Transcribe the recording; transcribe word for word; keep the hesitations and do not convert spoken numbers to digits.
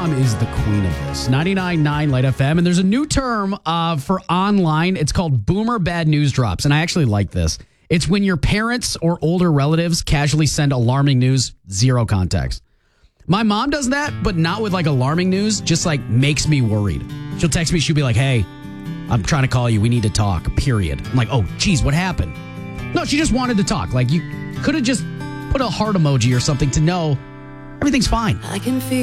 mom is the queen of this. ninety-nine point nine Light F M. And there's a new term uh, for online. It's called boomer bad news drops. And I actually like this. It's when your parents or older relatives casually send alarming news, zero context. My mom does that, but not with like alarming news, just like makes me worried. She'll text me. She'll be like, hey, I'm trying to call you. We need to talk, period. I'm like, oh, geez, what happened? No, she just wanted to talk. Like, you could have just put a heart emoji or something to know everything's fine. I can feel